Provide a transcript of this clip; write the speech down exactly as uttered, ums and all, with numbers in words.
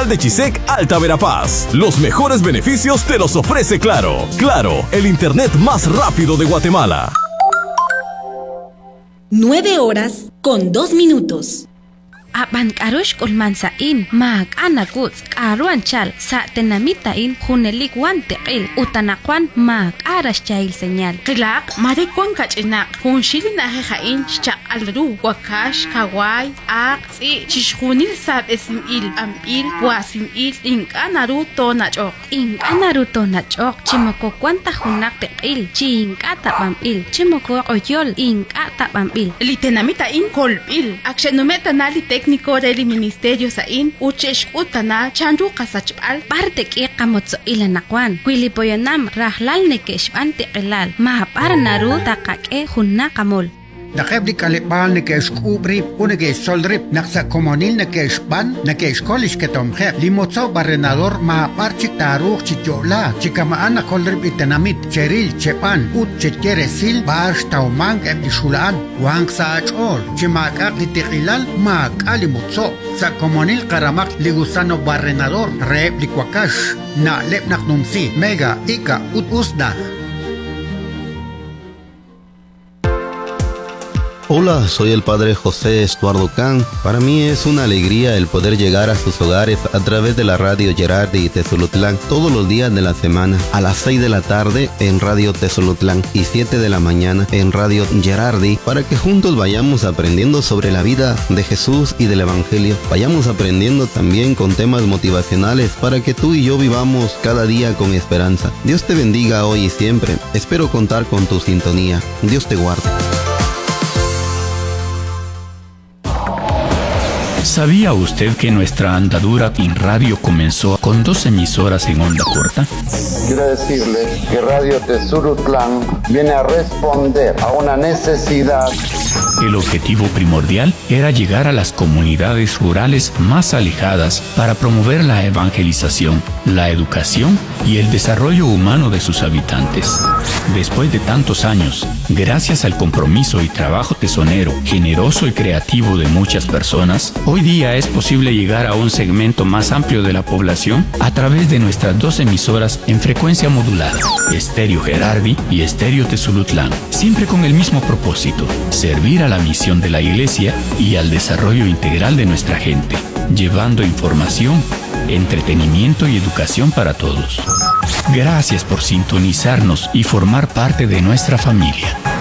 Nacional de Chisec, Alta Verapaz. Los mejores beneficios te los ofrece Claro. Claro, el internet más rápido de Guatemala. Nueve horas con dos minutos. Aban karush kulman sa in mag anagut karuan chal sa tenamita in hunelik wan teqil utanakwan mag aras chail señal Klak madekwan kachinak hun shilin ahejain shak alru wakash kawai aqsi chishunil sab esim il am il wasim il inkanaru tonachok inkanaru tonachok chimoko kwanta hunak teqil chinkata bam il chimoko oyol inkata bam il litenamita in kolbil akshenumeta nali técnico del ministerio sain uchesh utana chanru kasachbal parte ki qamotso ilanakwan kwilipoyanam rahlal nekeshban teqilal ma parnaru taqake hunna qamol Nakebli kalipal na kesh kubrip, una kesh solrip, naksa komonil na kesh ban, na kesh kolish ketomhep, limotso barrenador ma parchik taruch chityola, chikamaan na kolrip itanamit, cheril, chepan, ut chetyeresil, barsh taumang ebli shulaan, wang sa achol, chimakak litikilal, mak alimotso, sa komonil karamak ligusano barrenador, reep likwakash, na lepnak numsi, mega, ika, ut usda. Hola, soy el padre José Estuardo Can. Para mí es una alegría el poder llegar a sus hogares a través de la radio Gerardi y Tezolutlán todos los días de la semana, a las seis de la tarde en Radio Tezolutlán y siete de la mañana en Radio Gerardi, para que juntos vayamos aprendiendo sobre la vida de Jesús y del Evangelio. Vayamos aprendiendo también con temas motivacionales para que tú y yo vivamos cada día con esperanza. Dios te bendiga hoy y siempre. Espero contar con tu sintonía. Dios te guarde. ¿Sabía usted que nuestra andadura en radio comenzó con dos emisoras en onda corta? Quiero decirle que Radio Tezolutlán viene a responder a una necesidad. El objetivo primordial era llegar a las comunidades rurales más alejadas para promover la evangelización, la educación y el desarrollo humano de sus habitantes. Después de tantos años, gracias al compromiso y trabajo tesonero, generoso y creativo de muchas personas, hoy día es posible llegar a un segmento más amplio de la población a través de nuestras dos emisoras en frecuencia modulada, Estéreo Gerardi y Estéreo Tezolutlán, siempre con el mismo propósito: servir a la misión de la Iglesia y al desarrollo integral de nuestra gente, llevando información, entretenimiento y educación para todos. Gracias por sintonizarnos y formar parte de nuestra familia.